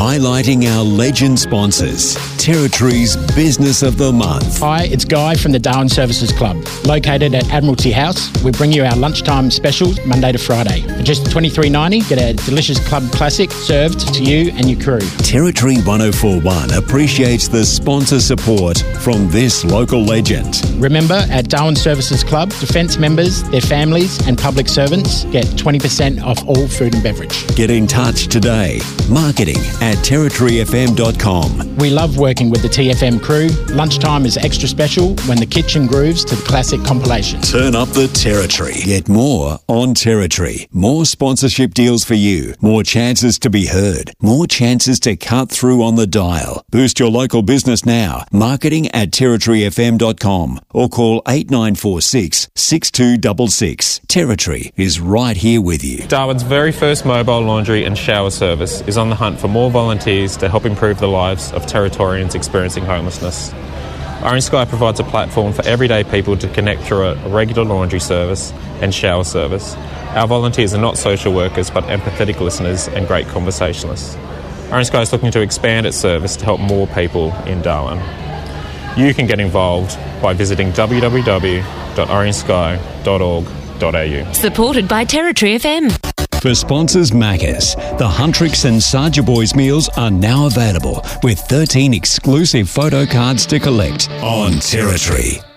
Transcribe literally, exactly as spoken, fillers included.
highlighting our legend sponsors. Territory's Business of the Month. Hi, it's Guy from the Darwin Services Club. Located at Admiralty House, we bring you our lunchtime specials Monday to Friday. For just twenty-three ninety, get a delicious club classic served to you and your crew. Territory one oh four one appreciates the sponsor support from this local legend. Remember, at Darwin Services Club, Defence members, their families and public servants get twenty percent off all food and beverage. Get in touch today. Marketing at territory f m dot com. We love working with the T F M crew. Lunchtime is extra special when the kitchen grooves to the classic compilation. Turn up the Territory. Get more on Territory. More sponsorship deals for you. More chances to be heard. More chances to cut through on the dial. Boost your local business now. Marketing at territory f m dot com or call eight nine four six, six two six six. Territory is right here with you. Darwin's very first mobile laundry and shower service is on the hunt for more volunteers to help improve the lives of Territorians experiencing homelessness. Orange Sky provides a platform for everyday people to connect through a regular laundry service and shower service. Our volunteers are not social workers but empathetic listeners and great conversationalists. Orange Sky is looking to expand its service to help more people in Darwin. You can get involved by visiting w w w dot orange sky dot org dot a u. Supported by Territory F M. For sponsors Macca's, the Huntrix and Sarja Boys meals are now available with thirteen exclusive photo cards to collect on Territory.